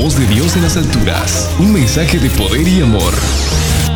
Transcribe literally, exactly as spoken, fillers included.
voz de Dios en las alturas. Un mensaje de poder y amor.